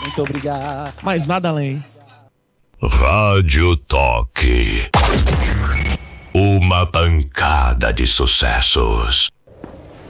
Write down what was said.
Muito obrigado. Mais nada além. Rádio Toque. Uma pancada de sucessos.